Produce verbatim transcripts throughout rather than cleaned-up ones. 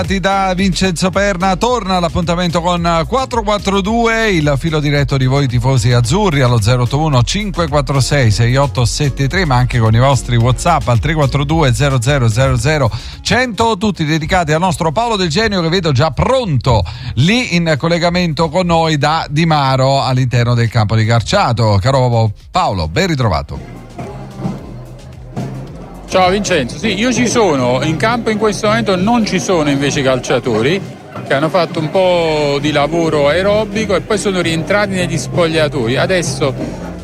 Da Vincenzo Perna torna l'appuntamento con quattro quattro due, il filo diretto di voi tifosi azzurri allo zero otto uno cinque quattro sei sei otto sette tre, ma anche con i vostri WhatsApp al tre quattro due zero zero zero zero cento, tutti dedicati al nostro Paolo Del Genio, che vedo già pronto lì in collegamento con noi da Di Maro all'interno del campo di Garciato. Caro Paolo, ben ritrovato. Ciao Vincenzo, sì, io ci sono, in campo in questo momento non ci sono invece calciatori che hanno fatto un po' di lavoro aerobico e poi sono rientrati negli spogliatoi. Adesso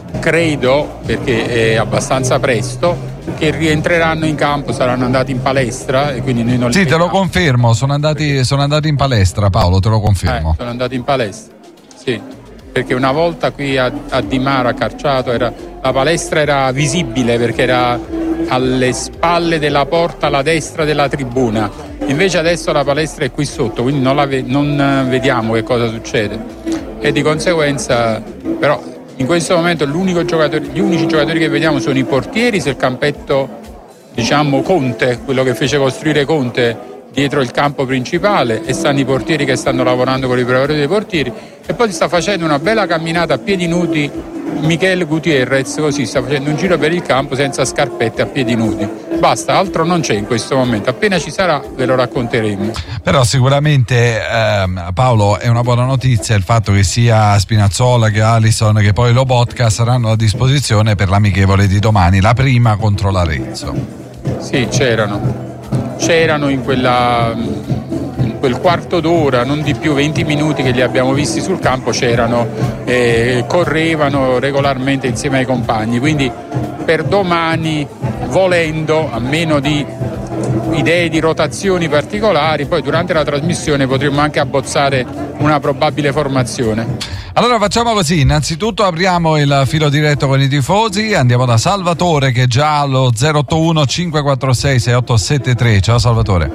credo, perché è abbastanza presto, che rientreranno in campo, saranno andati in palestra e quindi noi non li Sì, vediamo. te lo confermo, sono andati, sono andati in palestra, Paolo, te lo confermo. Eh, sono andati in palestra, sì, perché una volta qui a, a Di Maro, a Garciato, era, la palestra era visibile perché era alle spalle della porta alla destra della tribuna, invece adesso la palestra è qui sotto, quindi non, la ve- non vediamo che cosa succede e di conseguenza però in questo momento l'unico giocatore, gli unici giocatori che vediamo sono i portieri, se il campetto diciamo Conte, quello che fece costruire Conte dietro il campo principale, e stanno i portieri che stanno lavorando con i preparatori dei portieri, e poi si sta facendo una bella camminata a piedi nudi Michele Gutierrez, così sta facendo un giro per il campo senza scarpette, a piedi nudi. Basta, altro non c'è in questo momento, appena ci sarà ve lo racconteremo. Però sicuramente ehm, Paolo, è una buona notizia il fatto che sia Spinazzola che Alisson che poi Lobotka saranno a disposizione per l'amichevole di domani, la prima contro l'Arezzo. Sì, c'erano c'erano in quella in quel quarto d'ora, non di più, venti minuti che li abbiamo visti sul campo, c'erano, eh, correvano regolarmente insieme ai compagni, quindi per domani, volendo, a meno di idee di rotazioni particolari, poi durante la trasmissione potremmo anche abbozzare una probabile formazione. Allora facciamo così, innanzitutto apriamo il filo diretto con i tifosi, andiamo da Salvatore che è già allo zero otto uno cinque quattro sei sei otto sette tre. Ciao Salvatore.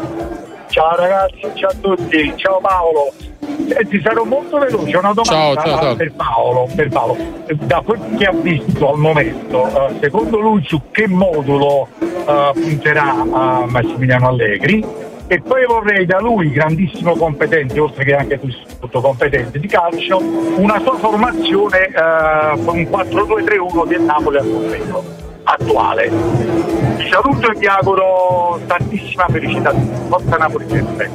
Ciao ragazzi, ciao a tutti, ciao Paolo. Senti, sarò molto veloce, una domanda ciao, ciao, ciao. Per, Paolo, per Paolo. Da quel che ha visto al momento, uh, secondo lui su che modulo uh, punterà a Massimiliano Allegri? E poi vorrei da lui, grandissimo competente, oltre che anche tutto competente di calcio, una sua formazione uh, con un quattro due tre uno del Napoli al momento attuale. Vi saluto e vi auguro tantissima felicità. Forza Napoli sempre.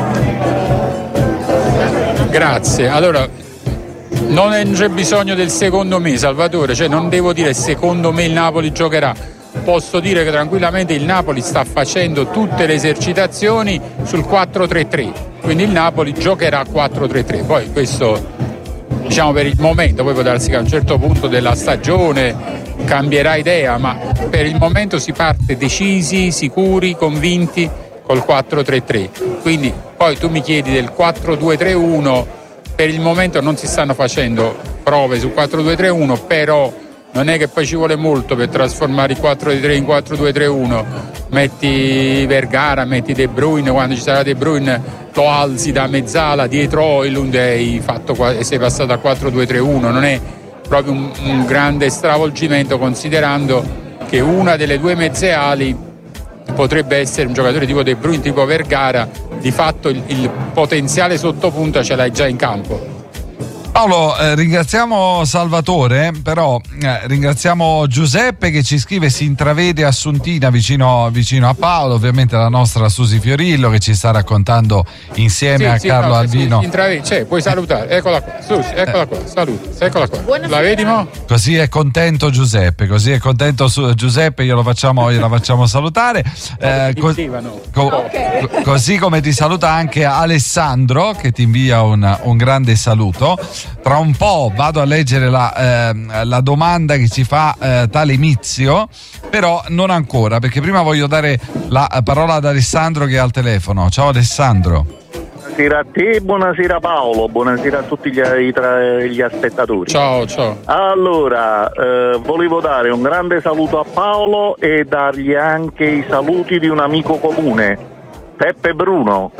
Grazie. Allora, non c'è bisogno del secondo me, Salvatore, cioè non devo dire secondo me il Napoli giocherà. Posso dire che tranquillamente il Napoli sta facendo tutte le esercitazioni sul quattro tre tre, quindi il Napoli giocherà quattro tre tre. Poi questo, diciamo, per il momento, poi può darsi che a un certo punto della stagione cambierà idea, ma per il momento si parte decisi, sicuri, convinti col quattro tre tre. Quindi poi tu mi chiedi del quattro due tre uno, per il momento non si stanno facendo prove su quattro due tre uno, però non è che poi ci vuole molto per trasformare il quattro tre in quattro due tre uno. Metti Vergara, metti De Bruyne, quando ci sarà De Bruyne lo alzi da mezzala dietro Højlund e sei passato a quattro due tre uno. Non è proprio un, un grande stravolgimento, considerando che una delle due mezze ali potrebbe essere un giocatore tipo De Bruyne, tipo Vergara. Di fatto il, il potenziale sottopunta ce l'hai già in campo. Paolo, eh, ringraziamo Salvatore, però eh, ringraziamo Giuseppe che ci scrive, si intravede Assuntina vicino, vicino a Paolo, ovviamente la nostra Susi Fiorillo che ci sta raccontando insieme sì, a sì, Carlo no, Albino. Si intravede, cioè, puoi salutare, eccola qua, Susi, eccola qua, saluta, eccola qua. Buonasera. La vedi mo? Così è contento Giuseppe, così è contento su, Giuseppe, glielo facciamo, gliela facciamo salutare. Eh, co- co- okay. co- così come ti saluta anche Alessandro che ti invia un, un grande saluto. Tra un po' vado a leggere la, eh, la domanda che ci fa eh, tale Mizio, però non ancora, perché prima voglio dare la parola ad Alessandro che è al telefono. Ciao Alessandro. Buonasera a te, buonasera Paolo, buonasera a tutti gli, gli aspettatori. Ciao, ciao. Allora, eh, volevo dare un grande saluto a Paolo e dargli anche i saluti di un amico comune, Peppe Bruno.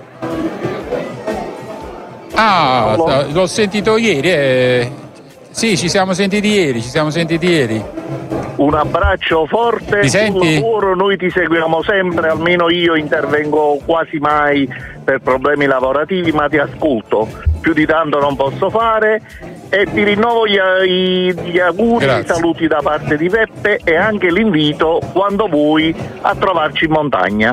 Ah, Paolo? L'ho sentito ieri, eh. Sì, ci siamo sentiti ieri, ci siamo sentiti ieri. Un abbraccio forte. Mi senti? Sul lavoro noi ti seguiamo sempre, almeno io intervengo quasi mai per problemi lavorativi, ma ti ascolto. Più di tanto non posso fare e ti rinnovo gli, gli auguri, i saluti da parte di Peppe e anche l'invito quando vuoi a trovarci in montagna.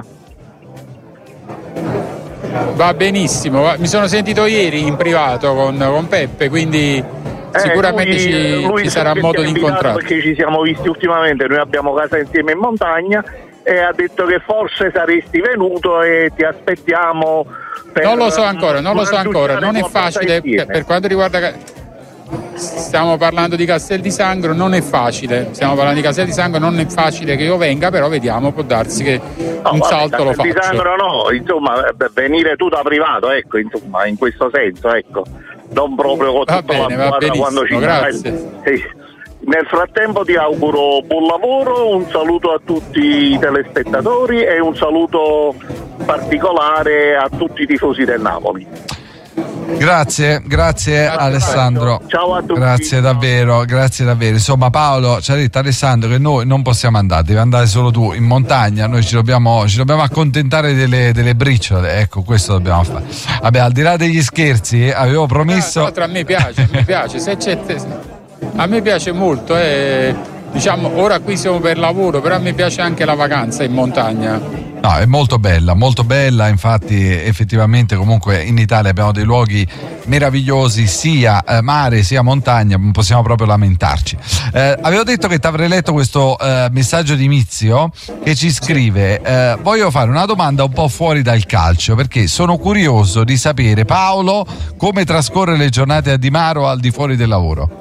Va benissimo, mi sono sentito ieri in privato con, con Peppe, quindi eh, sicuramente lui, ci, lui ci sarà modo di incontrarci. Perché ci siamo visti ultimamente, noi abbiamo casa insieme in montagna e ha detto che forse saresti venuto e ti aspettiamo. Per, non lo so ancora, non lo so ancora, non è facile per, per quanto riguarda. Stiamo parlando di Castel di Sangro, non è facile. Stiamo parlando di Castel di Sangro, non è facile che io venga, però vediamo, può darsi che no, un vabbè, salto lo faccio. Castel di Sangro no, insomma, venire tu da privato, ecco, insomma, in questo senso, ecco. Non proprio con va tutta bene, la squadra quando ci grazie. Sì. Nel frattempo ti auguro buon lavoro, un saluto a tutti i telespettatori e un saluto particolare a tutti i tifosi del Napoli. Grazie, grazie Alessandro. Ciao a tutti. Grazie davvero, grazie davvero. Insomma, Paolo ci ha detto Alessandro che noi non possiamo andare, devi andare solo tu in montagna, noi ci dobbiamo, ci dobbiamo accontentare delle, delle briciole, ecco, questo dobbiamo fare. Vabbè, al di là degli scherzi, avevo promesso. Tra a me piace, a me piace, se c'è te, a me piace molto, eh, diciamo, ora qui siamo per lavoro, però a me piace anche la vacanza in montagna. No, è molto bella, molto bella, infatti effettivamente comunque in Italia abbiamo dei luoghi meravigliosi, sia eh, mare sia montagna, non possiamo proprio lamentarci. Eh, avevo detto che ti avrei letto questo eh, messaggio di Mizio che ci scrive eh, voglio fare una domanda un po' fuori dal calcio perché sono curioso di sapere, Paolo, come trascorre le giornate a Di Maro al di fuori del lavoro.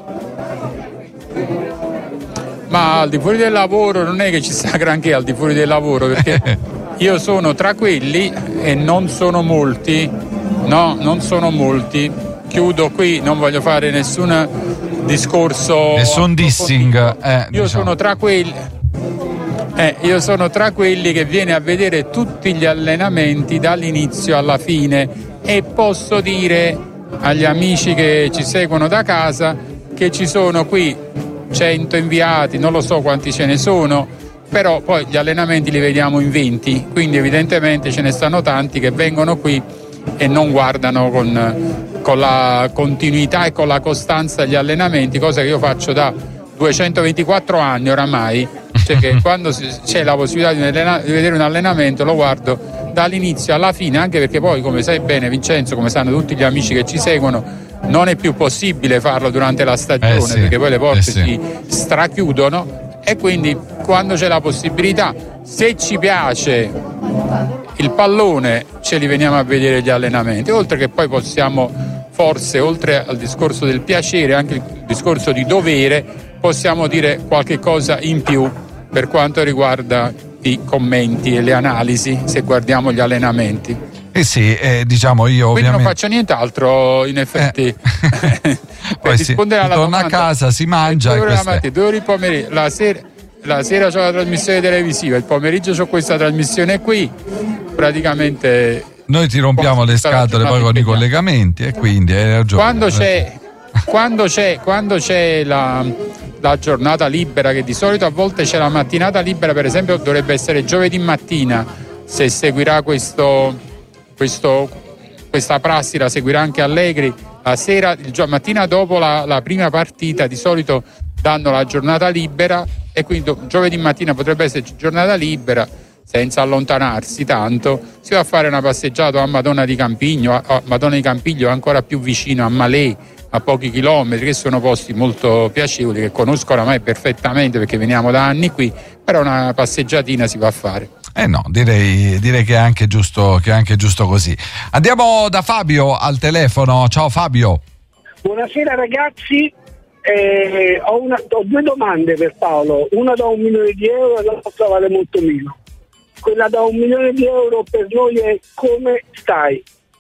Ma al di fuori del lavoro non è che ci sta granché al di fuori del lavoro, perché io sono tra quelli e non sono molti, no, non sono molti. Chiudo qui, non voglio fare nessun discorso. Nessun dissing. Eh, io diciamo. sono tra quelli. Eh, io sono tra quelli che viene a vedere tutti gli allenamenti dall'inizio alla fine e posso dire agli amici che ci seguono da casa che ci sono qui cento inviati, non lo so quanti ce ne sono, però poi gli allenamenti li vediamo in venti, quindi evidentemente ce ne stanno tanti che vengono qui e non guardano con, con la continuità e con la costanza gli allenamenti, cosa che io faccio da duecentoventiquattro anni oramai, cioè che quando c'è la possibilità di, allena- di vedere un allenamento lo guardo dall'inizio alla fine, anche perché poi, come sai bene Vincenzo, come sanno tutti gli amici che ci seguono, non è più possibile farlo durante la stagione, eh sì, perché poi le porte eh sì. si strachiudono e quindi quando c'è la possibilità, se ci piace il pallone, ce li veniamo a vedere gli allenamenti, oltre che poi possiamo forse, oltre al discorso del piacere, anche il discorso di dovere, possiamo dire qualche cosa in più per quanto riguarda i commenti e le analisi se guardiamo gli allenamenti. Eh sì, eh, diciamo io quindi ovviamente... non faccio nient'altro in effetti eh. Poi si torna domanda, a casa, si mangia due ore e la mattina, due ore il pomeriggio, la sera, la sera c'ho la trasmissione televisiva, il pomeriggio c'ho questa trasmissione qui, praticamente noi ti rompiamo le scatole poi con i collegamenti e quindi hai ragione. Quando c'è, quando c'è, quando c'è la, la giornata libera, che di solito a volte c'è la mattinata libera, per esempio dovrebbe essere giovedì mattina, se seguirà questo Questo, questa prassi la seguirà anche Allegri, la sera, il gio- mattina dopo la, la prima partita di solito danno la giornata libera e quindi do- giovedì mattina potrebbe essere giornata libera senza allontanarsi tanto, si va a fare una passeggiata a Madonna di Campigno, a, a Madonna di Campiglio ancora più vicino a Malé, a pochi chilometri, che sono posti molto piacevoli che conosco oramai perfettamente perché veniamo da anni qui, però una passeggiatina si va a fare. Eh no, direi, direi che è anche giusto, che è anche giusto così. Andiamo da Fabio al telefono. Ciao Fabio. Buonasera ragazzi, eh, ho, una, ho due domande per Paolo, una da un milione di euro e l'altra vale molto meno. Quella da un milione di euro per noi è: come stai?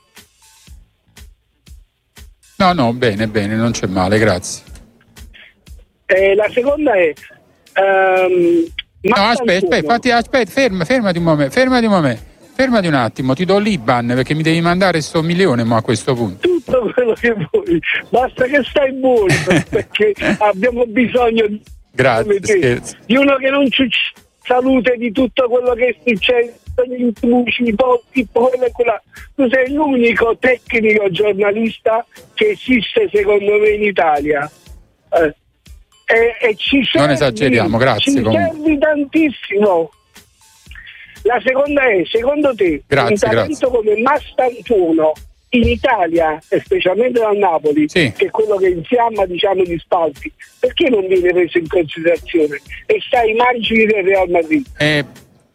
No, no, bene, bene, non c'è male, grazie. Eh, la seconda è... Um, no, aspetta, aspetta, fatti, aspetta, ferma, fermati un momento, fermati un momento, fermati un attimo, ti do l'I B A N perché mi devi mandare sto milione ma a questo punto. Tutto quello che vuoi, basta che stai buono perché abbiamo bisogno di Grazie. Di uno che non ci salute di tutto quello che è successo, gli intuci, i posti, quello e quella. Tu sei l'unico tecnico giornalista che esiste secondo me in Italia. Eh. E, e ci servi, non esageriamo, grazie. Ci comunque. servi tantissimo. La seconda è, secondo te, grazie, un talento grazie. come Mastantuono in Italia, e specialmente a Napoli, sì. che è quello che infiamma, diciamo, gli spalti, perché non viene preso in considerazione e sta ai margini del Real Madrid? Eh,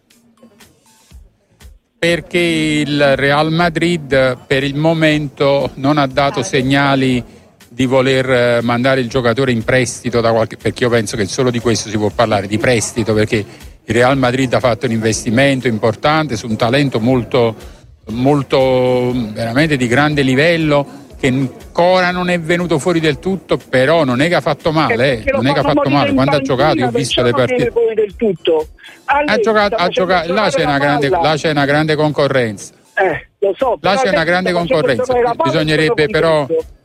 perché il Real Madrid per il momento non ha dato segnali di voler mandare il giocatore in prestito da qualche, perché io penso che solo di questo si può parlare, di prestito, perché il Real Madrid ha fatto un investimento importante su un talento molto, molto veramente di grande livello, che ancora non è venuto fuori del tutto, però non è che ha fatto male, eh. non è che ha fatto male, quando ha giocato io ho visto le partite. Del tutto. Ha giocato, ha giocato, là c'è una grande, là c'è una grande concorrenza. Eh, lo so, là c'è una grande concorrenza, bisognerebbe però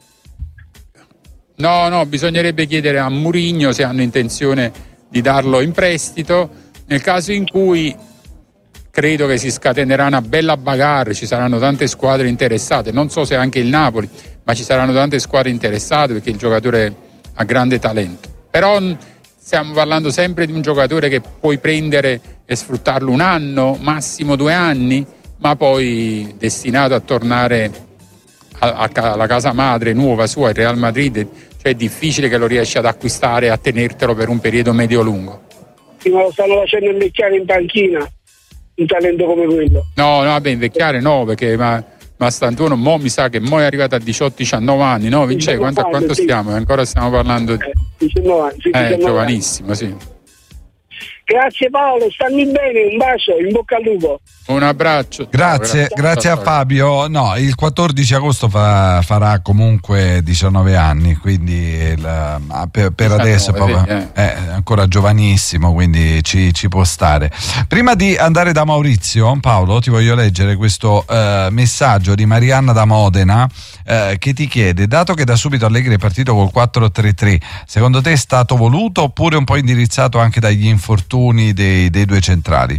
No, no, bisognerebbe chiedere a Mourinho se hanno intenzione di darlo in prestito, nel caso in cui credo che si scatenerà una bella bagarre, ci saranno tante squadre interessate, non so se anche il Napoli, ma ci saranno tante squadre interessate perché il giocatore ha grande talento. Però stiamo parlando sempre di un giocatore che puoi prendere e sfruttarlo un anno, massimo due anni, ma poi destinato a tornare alla casa madre nuova sua, il Real Madrid, cioè è difficile che lo riesci ad acquistare e a tenertelo per un periodo medio-lungo. Sì, ma lo stanno facendo invecchiare in panchina, un talento come quello. No, no, vabbè, invecchiare no, perché ma, ma Stantuono mo mi sa che mo è arrivato a diciotto diciannove anni, no? Vince, quanto, a quanto stiamo? Ancora stiamo parlando di... Eh, diciannove anni, sì, eh, giovanissimo, anni. Sì. Grazie Paolo, stammi bene, un bacio, in bocca al lupo. Un abbraccio. Grazie, ciao, grazie ciao, a Fabio. No, il quattordici agosto fa, farà comunque diciannove anni, quindi il, per, per diciannove, adesso è, proprio, eh. è ancora giovanissimo, quindi ci, ci può stare. Prima di andare da Maurizio, Paolo, ti voglio leggere questo eh, messaggio di Marianna da Modena eh, che ti chiede: dato che da subito Allegri è partito col quattro tre tre, secondo te è stato voluto oppure un po' indirizzato anche dagli infortuni dei, dei due centrali?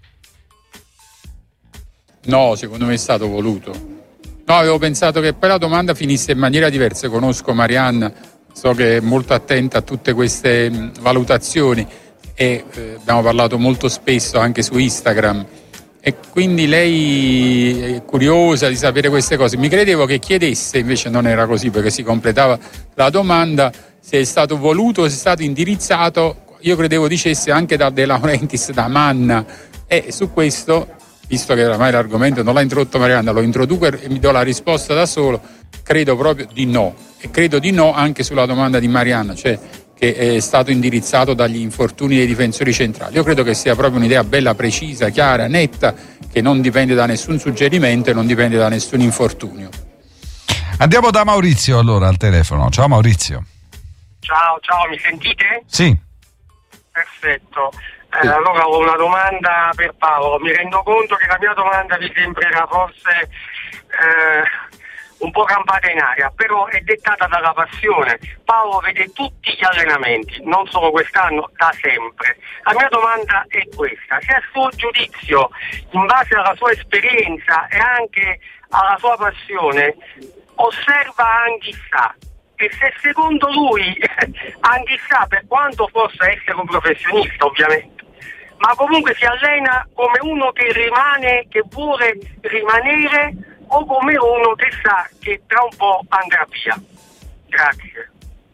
No, secondo me è stato voluto. No, avevo pensato che poi la domanda finisse in maniera diversa. Conosco Marianna, so che è molto attenta a tutte queste mh, valutazioni e eh, abbiamo parlato molto spesso anche su Instagram e quindi lei è curiosa di sapere queste cose. Mi credevo che chiedesse, invece non era così, perché si completava la domanda, se è stato voluto o se è stato indirizzato. Io credevo dicesse anche da De Laurentiis, da Manna, e su questo, visto che oramai l'argomento non l'ha introdotto Marianna, lo introduco e mi do la risposta da solo, credo proprio di no. E credo di no anche sulla domanda di Marianna, cioè che è stato indirizzato dagli infortuni dei difensori centrali. Io credo che sia proprio un'idea bella, precisa, chiara, netta, che non dipende da nessun suggerimento e non dipende da nessun infortunio. Andiamo da Maurizio allora al telefono. Ciao Maurizio. Ciao, ciao, mi sentite? Sì. Perfetto. Eh, allora ho una domanda per Paolo. Mi rendo conto che la mia domanda vi sembrerà forse eh, un po' campata in aria, però è dettata dalla passione. Paolo vede tutti gli allenamenti, non solo quest'anno, da sempre. La mia domanda è questa: se a suo giudizio, in base alla sua esperienza e anche alla sua passione, osserva Anghissà, e se secondo lui Anghissà, per quanto possa essere un professionista ovviamente, ma comunque si allena come uno che rimane, che vuole rimanere, o come uno che sa che tra un po' andrà via. Grazie.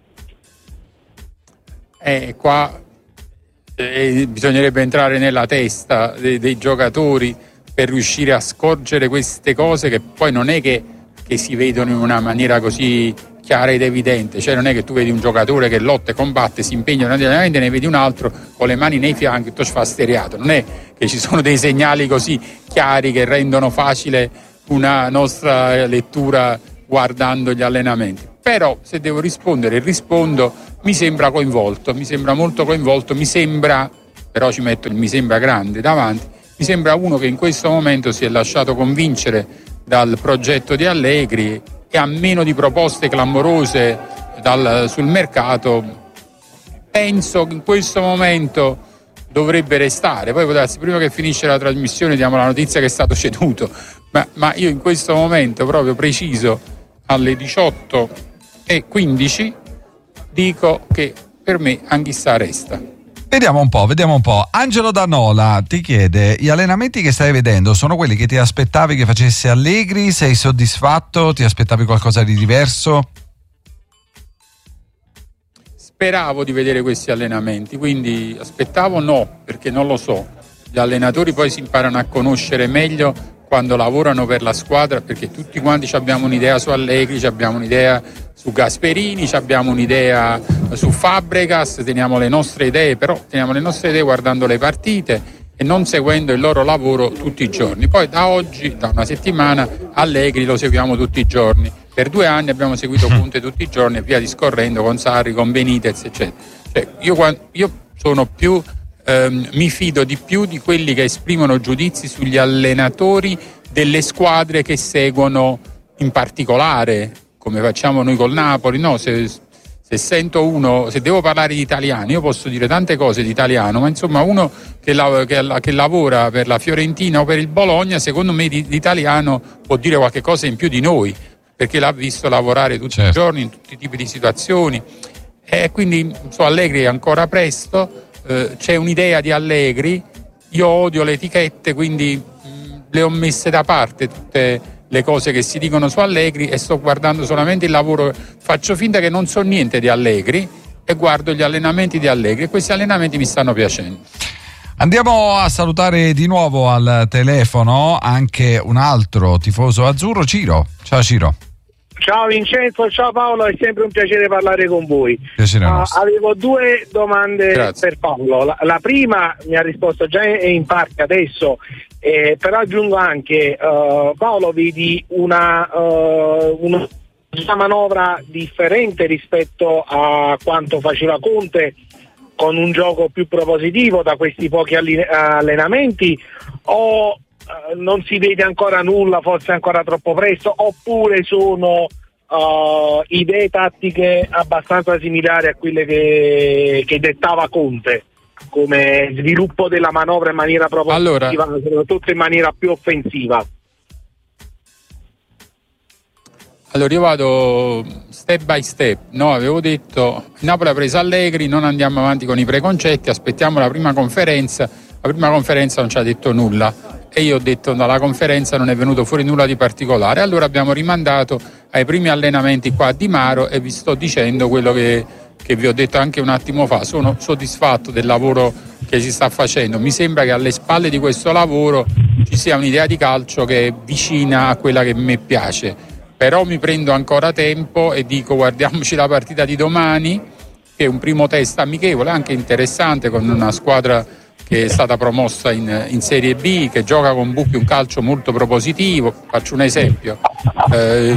Eh, qua eh, bisognerebbe entrare nella testa dei, dei giocatori per riuscire a scorgere queste cose che poi non è che, che si vedono in una maniera così chiara ed evidente, cioè non è che tu vedi un giocatore che lotta e combatte, si impegna nell'allenamento e ne vedi un altro con le mani nei fianchi, tutto sfasteriato. Non è che ci sono dei segnali così chiari che rendono facile una nostra lettura guardando gli allenamenti. Però se devo rispondere, rispondo, mi sembra coinvolto, mi sembra molto coinvolto, mi sembra, però ci metto il mi sembra grande davanti, mi sembra uno che in questo momento si è lasciato convincere dal progetto di Allegri e a meno di proposte clamorose dal, sul mercato penso che in questo momento dovrebbe restare. Poi può darsi, prima che finisce la trasmissione diamo la notizia che è stato ceduto, ma, ma io in questo momento proprio preciso alle diciotto e quindici dico che per me Anghissà resta. Vediamo un po', vediamo un po'. Angelo Danola ti chiede: gli allenamenti che stai vedendo sono quelli che ti aspettavi che facesse Allegri? Sei soddisfatto? Ti aspettavi qualcosa di diverso? Speravo di vedere questi allenamenti, quindi aspettavo no, perché non lo so. Gli allenatori poi si imparano a conoscere meglio quando lavorano per la squadra, perché tutti quanti abbiamo un'idea su Allegri, abbiamo un'idea su Gasperini, abbiamo un'idea su Fabregas, teniamo le nostre idee, però teniamo le nostre idee guardando le partite e non seguendo il loro lavoro tutti i giorni. Poi da oggi, da una settimana, Allegri lo seguiamo tutti i giorni. Per due anni abbiamo seguito Conte tutti i giorni e via discorrendo, con Sarri, con Benitez, eccetera. Cioè, io, io sono più, ehm, mi fido di più di quelli che esprimono giudizi sugli allenatori delle squadre che seguono in particolare, come facciamo noi col Napoli. No, se, se sento uno, se devo parlare di italiano, io posso dire tante cose di italiano, ma insomma uno che, la, che, che lavora per la Fiorentina o per il Bologna, secondo me di, di italiano può dire qualche cosa in più di noi, perché l'ha visto lavorare tutti certo. i giorni in tutti i tipi di situazioni, e quindi su Allegri è ancora presto. Eh, c'è un'idea di Allegri, io odio le etichette, quindi mh, le ho messe da parte tutte le cose che si dicono su Allegri e sto guardando solamente il lavoro, faccio finta che non so niente di Allegri e guardo gli allenamenti di Allegri, e questi allenamenti mi stanno piacendo. Andiamo a salutare di nuovo al telefono anche un altro tifoso azzurro, Ciro. Ciao Ciro. Ciao Vincenzo, ciao Paolo, è sempre un piacere parlare con voi. Piacere uh, nostro. Avevo due domande Grazie. per Paolo. La, la prima mi ha risposto già in parte adesso, eh, però aggiungo anche, uh, Paolo, vedi una, uh, una, una manovra differente rispetto a quanto faceva Conte, con un gioco più propositivo da questi pochi allenamenti, o uh, non si vede ancora nulla, forse è ancora troppo presto, oppure sono uh, idee tattiche abbastanza similari a quelle che, che dettava Conte come sviluppo della manovra in maniera propositiva, allora, soprattutto in maniera più offensiva? Allora io vado step by step, no? Avevo detto il Napoli ha preso Allegri, non andiamo avanti con i preconcetti, aspettiamo la prima conferenza. La prima conferenza non ci ha detto nulla e io ho detto dalla conferenza non è venuto fuori nulla di particolare, allora abbiamo rimandato ai primi allenamenti qua a Di Maro e vi sto dicendo quello che, che vi ho detto anche un attimo fa. Sono soddisfatto del lavoro che si sta facendo, mi sembra che alle spalle di questo lavoro ci sia un'idea di calcio che è vicina a quella che a me piace. Però mi prendo ancora tempo e dico guardiamoci la partita di domani, che è un primo test amichevole, anche interessante, con una squadra che è stata promossa in, in Serie B, che gioca con Bucchi un calcio molto propositivo. Faccio un esempio, eh,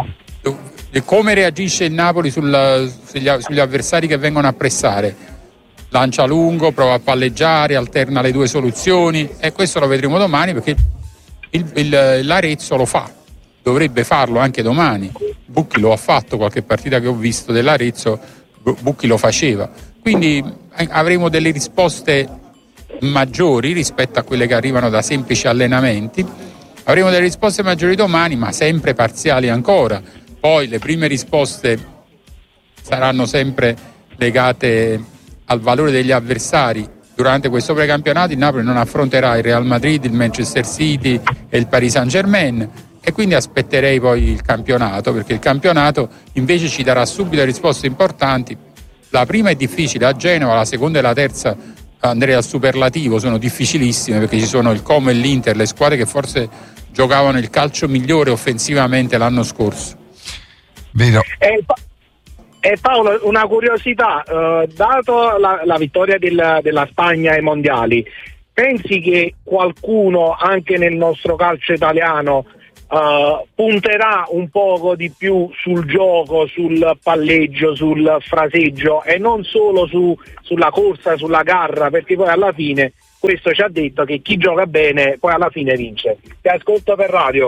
come reagisce il Napoli sul, sugli, sugli avversari che vengono a pressare, lancia lungo, prova a palleggiare, alterna le due soluzioni, e questo lo vedremo domani, perché il, il, l'Arezzo lo fa. Dovrebbe farlo anche domani. Bucchi lo ha fatto, qualche partita che ho visto dell'Arezzo Bucchi lo faceva, quindi avremo delle risposte maggiori rispetto a quelle che arrivano da semplici allenamenti. Avremo delle risposte maggiori domani, ma sempre parziali ancora. Poi le prime risposte saranno sempre legate al valore degli avversari. Durante questo precampionato il Napoli non affronterà il Real Madrid, il Manchester City e il Paris Saint-Germain, e quindi aspetterei poi il campionato, perché il campionato invece ci darà subito risposte importanti. La prima è difficile a Genova, la seconda e la terza andrei al superlativo, sono difficilissime, perché ci sono il Como e l'Inter, le squadre che forse giocavano il calcio migliore offensivamente l'anno scorso. Vero. E, e Paolo, una curiosità, eh, dato la, la vittoria del, della Spagna ai mondiali, pensi che qualcuno anche nel nostro calcio italiano Uh, punterà un poco di più sul gioco, sul palleggio, sul fraseggio e non solo su, sulla corsa, sulla garra, perché poi alla fine questo ci ha detto che chi gioca bene poi alla fine vince. Ti ascolto per radio.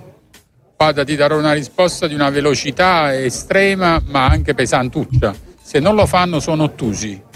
Guarda, ti darò una risposta di una velocità estrema ma anche pesantuccia. se non lo fanno sono ottusi.